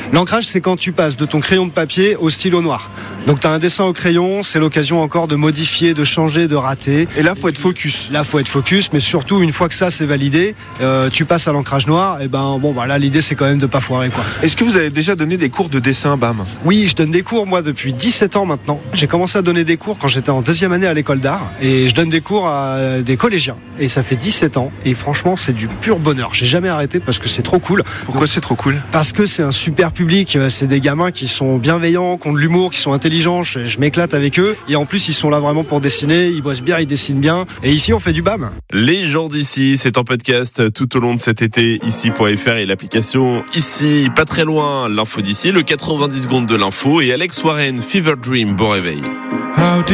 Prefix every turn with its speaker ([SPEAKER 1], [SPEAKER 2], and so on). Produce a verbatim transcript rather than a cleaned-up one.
[SPEAKER 1] L'ancrage, c'est quand tu passes de ton crayon de papier au stylo noir. Donc tu as un dessin au crayon, c'est l'occasion encore de modifier, de changer, de rater.
[SPEAKER 2] Et là, faut être focus.
[SPEAKER 1] Là, faut être focus, mais surtout une fois que ça c'est validé, euh, tu passes à l'ancrage noir. Et ben bon, bah là l'idée c'est quand même de pas foirer quoi.
[SPEAKER 2] Est-ce que vous avez déjà donné des cours de dessin, Bam ?
[SPEAKER 1] Oui, je donne des cours moi depuis dix-sept ans maintenant. J'ai commencé à donner des cours quand j'étais en deuxième année à l'école d'art et je donne des cours à des collégiens. Et ça fait dix-sept ans et franchement c'est du pur bonheur. J'ai jamais arrêté parce que c'est trop cool.
[SPEAKER 2] Pourquoi Donc, c'est trop cool ?
[SPEAKER 1] Parce que c'est un super public. C'est des gamins qui sont bienveillants, qui ont de l'humour, qui sont intelligents. Je, je m'éclate avec eux et en plus ils sont là vraiment pour dessiner. Ils bossent bien, ils dessinent bien. Et ici on fait du bam.
[SPEAKER 3] Les gens d'ici, c'est en podcast tout au long de cet été, ici point f r et l'application ici, pas très loin, l'info d'ici, le quatre-vingt-dix secondes de l'info et Alex Warren, Fever Dream, bon réveil.